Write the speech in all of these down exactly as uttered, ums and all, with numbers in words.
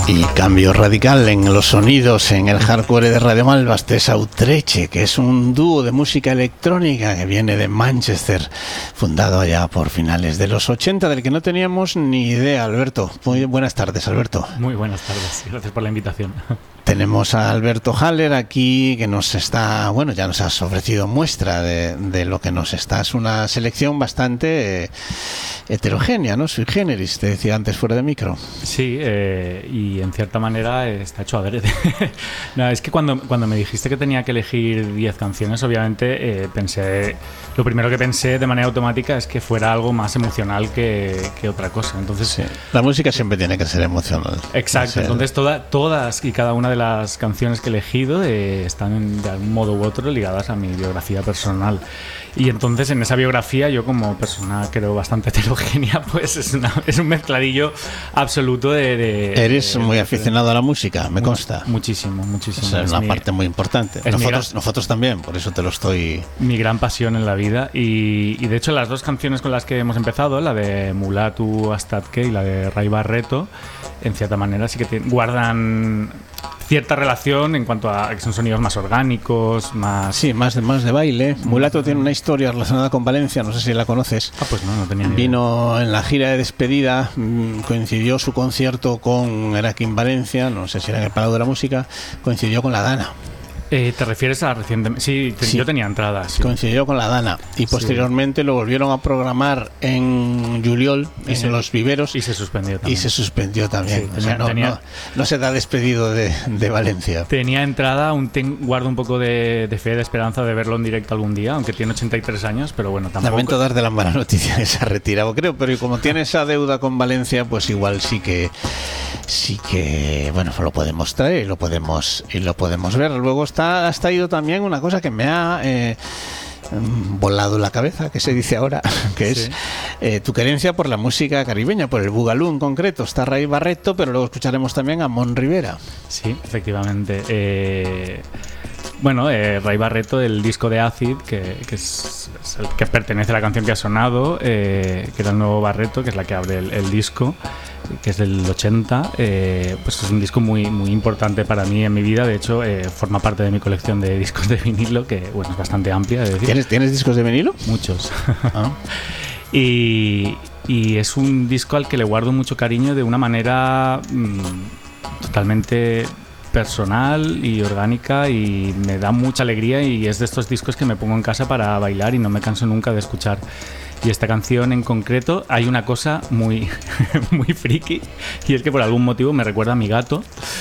Y cambio radical en los sonidos en el hardcore de Radio Malva. Este es Outreche, que es un dúo de música electrónica que viene de Manchester, fundado allá por finales de los ochenta, del que no teníamos ni idea. Alberto, muy buenas tardes, Alberto. Muy buenas tardes, gracias por la invitación. Tenemos a Alberto Haller aquí, que nos está, bueno, ya nos has ofrecido muestra de, de lo que nos está. Es una selección bastante eh, heterogénea, ¿no? Sui generis, te decía antes fuera de micro. Sí, eh, y en cierta manera está hecho adrede. No, es que cuando, cuando me dijiste que tenía que elegir diez canciones, obviamente eh, pensé, lo primero que pensé de manera automática es que fuera algo más emocional que, que otra cosa. Entonces, sí. La música siempre tiene que ser emocional. Exacto, ser... entonces toda, todas y cada una de las canciones que he elegido eh, están de algún modo u otro ligadas a mi biografía personal. Y entonces en esa biografía yo, como persona creo bastante heterogénea, pues es, una, es un mezcladillo absoluto de... de Eres de, muy de, aficionado a la música, me consta. Muchísimo, muchísimo. Esa es, es una mi, parte muy importante. Nosotros, gran, nosotros también, por eso te lo estoy... Mi gran pasión en la vida. Y, y de hecho las dos canciones con las que hemos empezado, la de Mulatu Astatke y la de Ray Barretto, en cierta manera sí que tienen, guardan cierta relación en cuanto a que son sonidos más orgánicos, más... Sí, más de, más de baile. Mulatu tiene una historia relacionada con Valencia, no sé si la conoces. Ah, pues no, no tenía ni Vino idea. En la gira de despedida, coincidió su concierto con... Era aquí en Valencia, no sé si era en el Palau de la Música, coincidió con la Dana. Eh, ¿Te refieres a recientemente? Sí, te, sí, yo tenía entradas. Sí. Coincidió con la Dana y posteriormente sí. Lo volvieron a programar en Juliol, y en se, los Viveros. Y se suspendió también. Y se suspendió también. Sí, tenía, o sea, no, tenía, no, no se da despedido de, de Valencia. Tenía entrada, un ten, guardo un poco de, de fe, de esperanza de verlo en directo algún día, aunque tiene ochenta y tres años, pero bueno, tampoco... Lamento dar de la mala noticia que se ha retirado, creo, pero como tiene esa deuda con Valencia, pues igual sí que... sí que bueno, lo podemos traer y lo podemos y lo podemos ver. Luego está has traído también una cosa que me ha eh, volado la cabeza, que se dice ahora, que sí. es eh, tu querencia por la música caribeña, por el bugalú en concreto. Está Ray Barretto, pero luego escucharemos también a Mon Rivera. Sí, efectivamente. Eh... Bueno, eh, Ray Barretto, el disco de Acid, que, que es, es el que pertenece a la canción que ha sonado, eh, que era el nuevo Barretto, que es la que abre el, el disco, que es del ochenta, eh, pues es un disco muy, muy importante para mí en mi vida. De hecho, eh, forma parte de mi colección de discos de vinilo, que bueno, es bastante amplia. Es decir, ¿Tienes, ¿Tienes discos de vinilo? Muchos. Ah. y, y es un disco al que le guardo mucho cariño de una manera mmm, totalmente... personal y orgánica, y me da mucha alegría, y es de estos discos que me pongo en casa para bailar y no me canso nunca de escuchar. Y esta canción en concreto, hay una cosa muy, muy friki, y es que por algún motivo me recuerda a mi gato.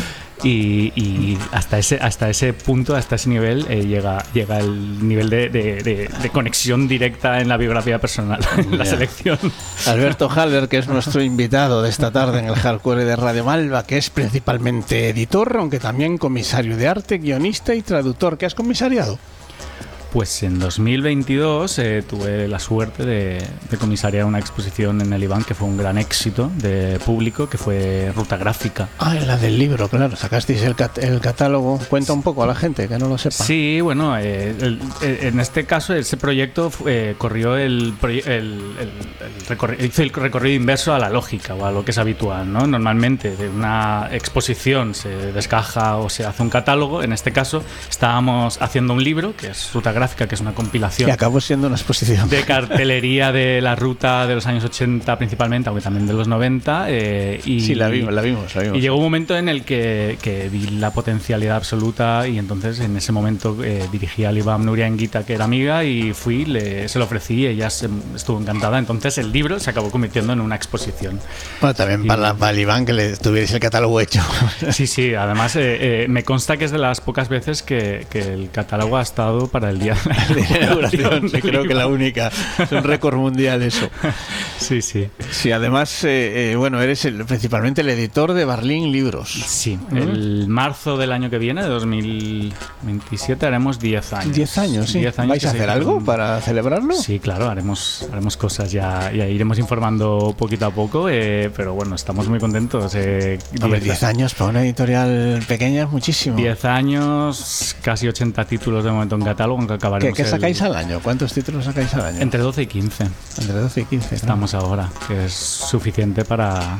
Y, y hasta ese hasta ese punto, hasta ese nivel eh, llega llega el nivel de, de, de, de conexión directa en la biografía personal, en la yeah. selección. Alberto Haller, que es nuestro invitado de esta tarde en el Hardcore de Radio Malva, que es principalmente editor, aunque también comisario de arte, guionista y traductor. ¿Qué has comisariado? Pues en dos mil veintidós eh, tuve la suerte de, de comisariar una exposición en el Iván que fue un gran éxito de público, que fue Ruta Gráfica. Ah, la del libro, claro. Sacasteis el, cat- el catálogo. Cuenta un poco a la gente que no lo sepa. Sí, bueno, eh, el, el, en este caso ese proyecto eh, corrió el, el, el, el recorri- hizo el recorrido inverso a la lógica o a lo que es habitual, ¿no? Normalmente de una exposición se descaja o se hace un catálogo. En este caso estábamos haciendo un libro que es Ruta Gráfica, que es una compilación. Que acabó siendo una exposición. De cartelería de la ruta de los años ochenta principalmente, aunque también de los noventa. Eh, y, sí, la vimos, la vimos, la vimos. Y llegó un momento en el que, que vi la potencialidad absoluta, y entonces en ese momento eh, dirigí al Iván Nuria Enguita, que era amiga, y fui, le, se lo ofrecí, y ella se, estuvo encantada. Entonces el libro se acabó convirtiendo en una exposición. Bueno, también y, para, la, para el Iván, que le tuvierais el catálogo hecho. Sí, sí, además eh, eh, me consta que es de las pocas veces que, que el catálogo ha estado para el día de inauguración. Sí, creo que la única. Es un récord mundial eso. Sí, sí. Sí, además, eh, eh, bueno, eres el, principalmente el editor de Barlín Libros. Sí, ¿Mm? El marzo del año que viene, de dos mil veintisiete, haremos diez años. diez años, sí. diez años. ¿Vais a hacer algo con... para celebrarlo? Sí, claro, haremos, haremos cosas, ya, ya iremos informando poquito a poco, eh, pero bueno, estamos muy contentos. Eh, Hombre, diez años para una editorial pequeña es muchísimo. diez años, casi ochenta títulos de momento en catálogo, aunque acabaremos. ¿Qué, qué sacáis el... al año? ¿Cuántos títulos sacáis al año? Entre doce y quince. Entre doce y quince. Estamos, ¿no?, ahora, que es suficiente para,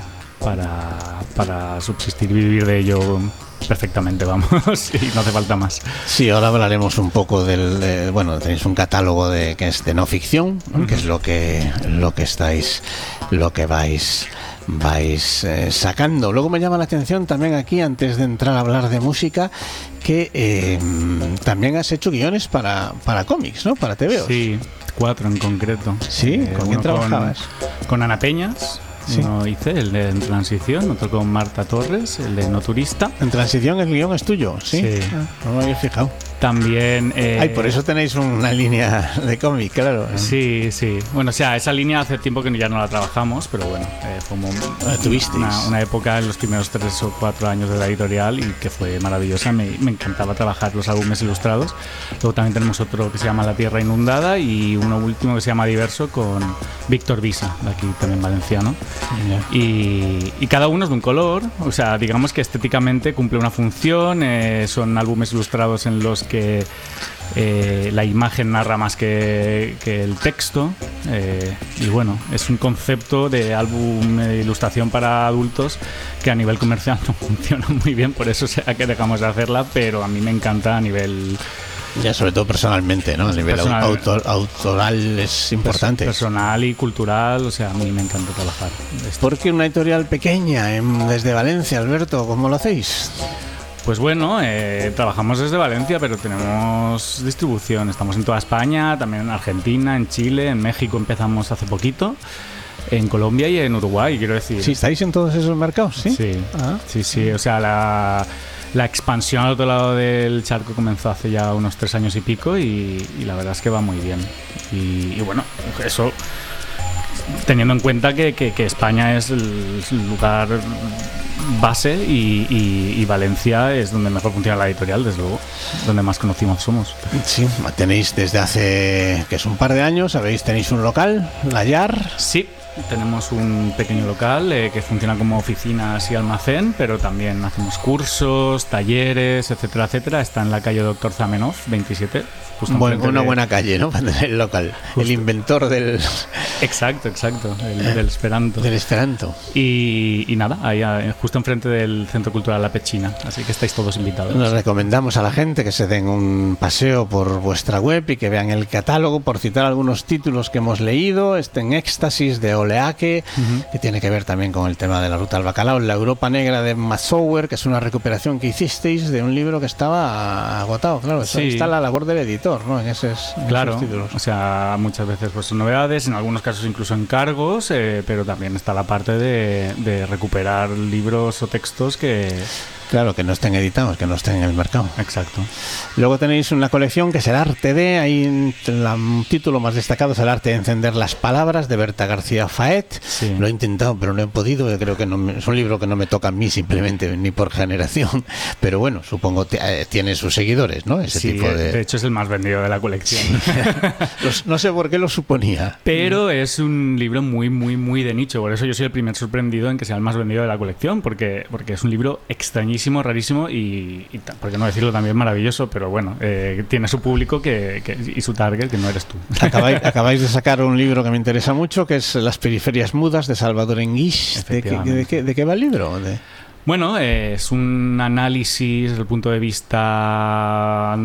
para, para subsistir y vivir de ello perfectamente, vamos, y no hace falta más. Sí, ahora hablaremos un poco del, de, bueno, tenéis un catálogo de que es de no ficción, ¿no? Uh-huh. Que es lo que lo que estáis, lo que vais vais eh, sacando. Luego me llama la atención también aquí, antes de entrar a hablar de música, que eh, también has hecho guiones para para cómics, ¿no? Para T V Os. Sí, cuatro en concreto. Sí, eh, ¿con quién trabajabas? Con, con Ana Peñas. Sí. Uno hice, el de En Transición, otro con Marta Torres, el de No Turista. En Transición el guión es tuyo, ¿sí? Sí. Ah, no me había fijado. También... Eh, Ay, por eso tenéis una línea de cómic, claro. Sí, sí. Bueno, o sea, esa línea hace tiempo que ya no la trabajamos, pero bueno, eh, fue como una, una época en los primeros tres o cuatro años de la editorial y que fue maravillosa. Me, me encantaba trabajar los álbumes ilustrados. Luego también tenemos otro que se llama La Tierra Inundada y uno último que se llama Diverso con Víctor Visa, de aquí también valenciano. Yeah. Y, y cada uno es de un color, o sea, digamos que estéticamente cumple una función, eh, son álbumes ilustrados en los que que eh, la imagen narra más que, que el texto, eh, y bueno, es un concepto de álbum de ilustración para adultos que a nivel comercial no funciona muy bien, por eso será que dejamos de hacerla, pero a mí me encanta a nivel... Ya, sobre todo personalmente, ¿no? A nivel personal, autor, autoral es importante. Personal y cultural, o sea, a mí me encanta trabajar. ¿Por qué una editorial pequeña en, desde Valencia, Alberto? ¿Cómo lo hacéis? Pues bueno, eh, trabajamos desde Valencia, pero tenemos distribución. Estamos en toda España, también en Argentina, en Chile, en México empezamos hace poquito, en Colombia y en Uruguay, quiero decir. ¿Sí estáis en todos esos mercados? Sí, sí, ah. sí, sí. O sea, la, la expansión al otro lado del charco comenzó hace ya unos tres años y pico y, y la verdad es que va muy bien. Y, y bueno, eso... teniendo en cuenta que, que, que España es el lugar base y, y, y Valencia es donde mejor funciona la editorial, desde luego, donde más conocidos somos. Sí, tenéis desde hace, que es un par de años, ¿sabéis? Tenéis un local, La Llar. Sí, tenemos un pequeño local eh, que funciona como oficinas y almacén, pero también hacemos cursos, talleres, etcétera, etcétera. Está en la calle Doctor Zamenhof, veintisiete. Bueno, una de... buena calle, ¿no? Para tener el local. Justo. El inventor del... Exacto, exacto. El, del Esperanto. Del Esperanto. Y, y nada, ahí justo enfrente del Centro Cultural La Pechina. Así que estáis todos invitados. Nos recomendamos a la gente que se den un paseo por vuestra web y que vean el catálogo, por citar algunos títulos que hemos leído. Este en Éxtasis de Oleaque, uh-huh. que tiene que ver también con el tema de la ruta al bacalao. La Europa Negra de Mazower, que es una recuperación que hicisteis de un libro que estaba agotado. Claro, sí. Está la labor del editor, ¿no? En, esos, en claro, esos títulos. O sea, muchas veces pues son novedades, en algunos casos incluso encargos, eh, pero también está la parte de, de recuperar libros o textos que... Claro, que no estén editados, que no estén en el mercado. Exacto. Luego tenéis una colección que es El Arte de, ahí el título más destacado es El Arte de Encender las Palabras, de Berta García Faet. Sí. Lo he intentado, pero no he podido. Yo creo que no me, es un libro que no me toca a mí simplemente, ni por generación. Pero bueno, supongo que eh, tiene sus seguidores, ¿no? Ese sí, tipo de... de hecho es el más vendido de la colección. Sí. Los, no sé por qué lo suponía. Pero es un libro muy, muy, muy de nicho. Por eso yo soy el primer sorprendido en que sea el más vendido de la colección, porque, porque es un libro extrañísimo, rarísimo y, y por qué no decirlo, también maravilloso, pero bueno, eh, tiene su público que, que, y su target, que no eres tú. Acabáis, acabáis de sacar un libro que me interesa mucho, que es Las Periferias Mudas, de Salvador Enguix. ¿De qué, de, qué, ¿De qué va el libro? ¿De? Bueno, eh, es un análisis desde el punto de vista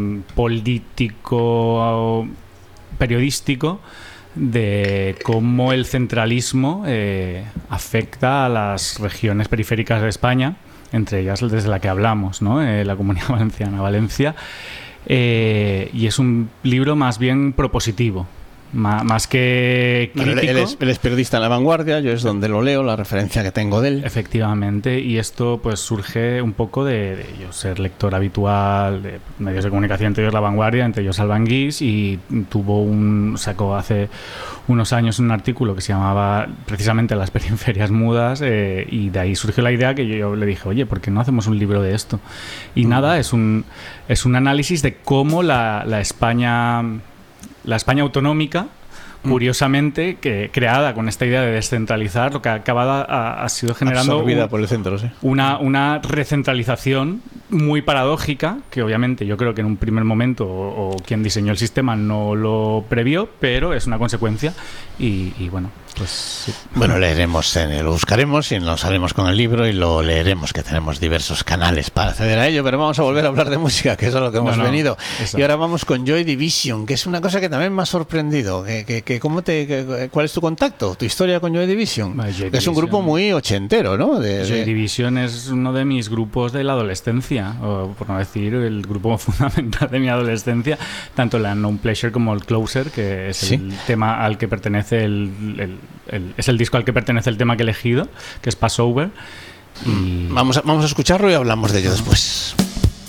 político, periodístico, de cómo el centralismo eh, afecta a las regiones periféricas de España, entre ellas desde la que hablamos, ¿no? Eh, la Comunidad Valenciana, Valencia, eh, y es un libro más bien propositivo, más, más que crítico. Bueno, él, es, él es periodista en La Vanguardia, yo es donde lo leo, la referencia que tengo de él. Efectivamente, y esto pues surge un poco de, de yo ser lector habitual de medios de comunicación, entre ellos La Vanguardia, entre ellos Alba Enguix, y tuvo un sacó hace unos años un artículo que se llamaba precisamente Las Periferias Mudas, eh, y de ahí surgió la idea que yo, yo le dije, oye, ¿por qué no hacemos un libro de esto? Y mm. nada, es un es un análisis de cómo la, la España la España autonómica, curiosamente, que creada con esta idea de descentralizar, lo que ha acabado ha, ha sido generando absorbida un, por el centro, sí. una, una recentralización muy paradójica, que obviamente yo creo que en un primer momento o, o quien diseñó el sistema no lo previó, pero es una consecuencia y, y bueno, pues sí. Bueno, leeremos, en, lo buscaremos y nos haremos con el libro y lo leeremos, que tenemos diversos canales para acceder a ello, pero vamos a volver a hablar de música, que es a lo que hemos no, no, venido. Eso. Y ahora vamos con Joy Division, que es una cosa que también me ha sorprendido. Que, que, que, ¿cómo te, que, ¿Cuál es tu contacto, tu historia con Joy Division? Joy Division. Es un grupo muy ochentero, ¿no? De, Joy de... Division es uno de mis grupos de la adolescencia, o por no decir el grupo fundamental de mi adolescencia, tanto la Non Pleasure como el Closer, que es ¿sí? el tema al que pertenece el, el, el es el disco al que pertenece el tema que he elegido, que es Passover. Y... Vamos a, vamos a escucharlo y hablamos de ello después.